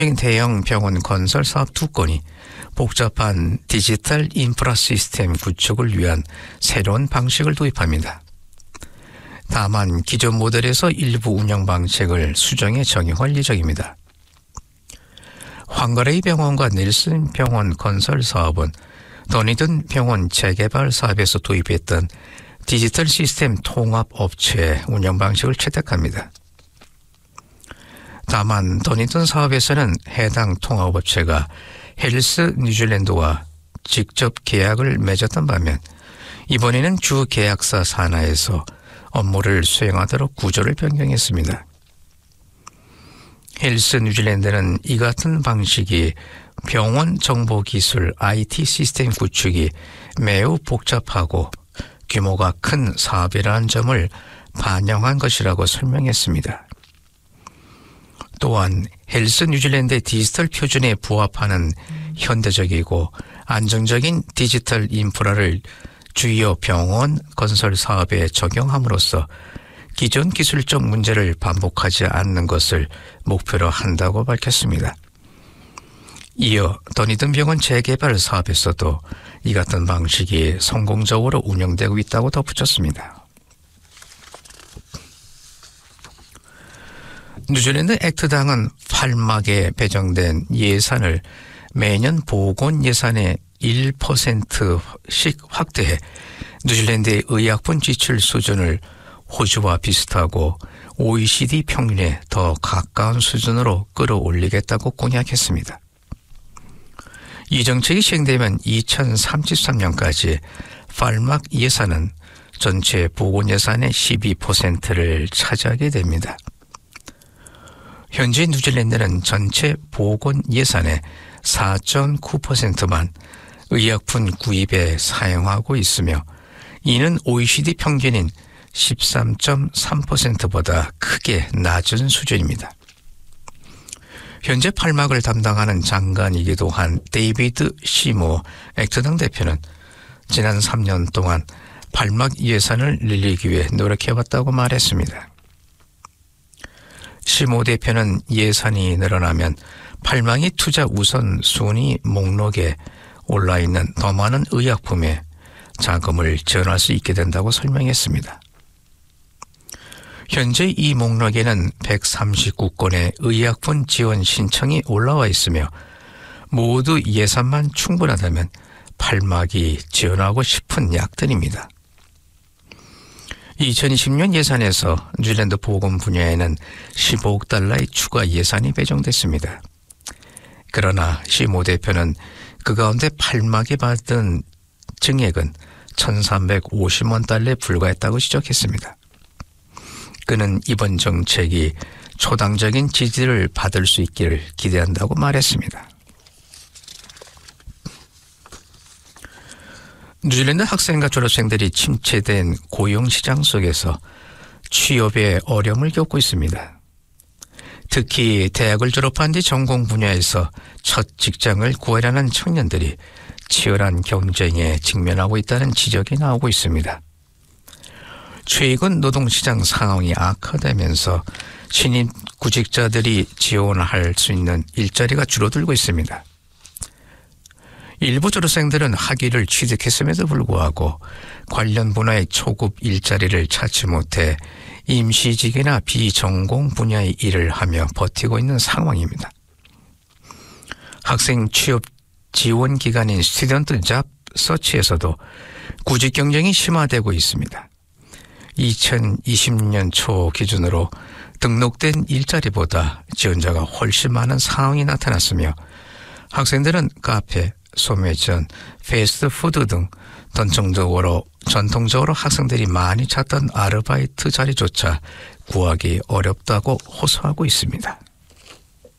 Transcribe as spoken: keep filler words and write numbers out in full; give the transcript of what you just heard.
대형 병원 건설 사업 두 건이 복잡한 디지털 인프라 시스템 구축을 위한 새로운 방식을 도입합니다. 다만 기존 모델에서 일부 운영 방식을 수정해 적용할 예정입니다. 황가레이 병원과 넬슨 병원 건설 사업은 더니든 병원 재개발 사업에서 도입했던 디지털 시스템 통합 업체의 운영 방식을 채택합니다. 다만 더니든 사업에서는 해당 통합업체가 헬스 뉴질랜드와 직접 계약을 맺었던 반면 이번에는 주 계약사 산하에서 업무를 수행하도록 구조를 변경했습니다. 헬스 뉴질랜드는 이 같은 방식이 병원 정보기술 아이티 시스템 구축이 매우 복잡하고 규모가 큰 사업이라는 점을 반영한 것이라고 설명했습니다. 또한 헬스 뉴질랜드의 디지털 표준에 부합하는 현대적이고 안정적인 디지털 인프라를 주요 병원 건설 사업에 적용함으로써 기존 기술적 문제를 반복하지 않는 것을 목표로 한다고 밝혔습니다. 이어 더니든 병원 재개발 사업에서도 이 같은 방식이 성공적으로 운영되고 있다고 덧붙였습니다. 뉴질랜드 액트당은 팔막에 배정된 예산을 매년 보건 예산의 일 퍼센트씩 확대해 뉴질랜드의 의약품 지출 수준을 호주와 비슷하고 오이시디 평균에 더 가까운 수준으로 끌어올리겠다고 공약했습니다. 이 정책이 시행되면 이천삼십삼 년까지 팔막 예산은 전체 보건 예산의 십이 퍼센트를 차지하게 됩니다. 현재 뉴질랜드는 전체 보건 예산의 사 점 구 퍼센트만 의약품 구입에 사용하고 있으며 이는 오이시디 평균인 십삼 점 삼 퍼센트보다 크게 낮은 수준입니다. 현재 팔막을 담당하는 장관이기도 한 데이비드 시모 액트당 대표는 지난 삼 년 동안 팔막 예산을 늘리기 위해 노력해왔다고 말했습니다. 시모 대표는 예산이 늘어나면 팔막이 투자 우선순위 목록에 올라있는 더 많은 의약품에 자금을 지원할 수 있게 된다고 설명했습니다. 현재 이 목록에는 백삼십구 건의 의약품 지원 신청이 올라와 있으며 모두 예산만 충분하다면 팔막이 지원하고 싶은 약들입니다. 이천이십 년 예산에서 뉴질랜드 보건 분야에는 십오억 달러의 추가 예산이 배정됐습니다. 그러나 시모 대표는 그 가운데 팔막이 받은 증액은 천삼백오십만 달러에 불과했다고 지적했습니다. 그는 이번 정책이 초당적인 지지를 받을 수 있기를 기대한다고 말했습니다. 뉴질랜드 학생과 졸업생들이 침체된 고용시장 속에서 취업에 어려움을 겪고 있습니다. 특히 대학을 졸업한 뒤 전공 분야에서 첫 직장을 구하려는 청년들이 치열한 경쟁에 직면하고 있다는 지적이 나오고 있습니다. 최근 노동시장 상황이 악화되면서 신입 구직자들이 지원할 수 있는 일자리가 줄어들고 있습니다. 일부 졸업생들은 학위를 취득했음에도 불구하고 관련 분야의 초급 일자리를 찾지 못해 임시직이나 비전공 분야의 일을 하며 버티고 있는 상황입니다. 학생 취업 지원 기관인 스튜던트 잡 서치에서도 구직 경쟁이 심화되고 있습니다. 이천이십 년 초 기준으로 등록된 일자리보다 지원자가 훨씬 많은 상황이 나타났으며 학생들은 카페, 소매점, 패스트푸드 등 전통적으로, 전통적으로 학생들이 많이 찾던 아르바이트 자리조차 구하기 어렵다고 호소하고 있습니다.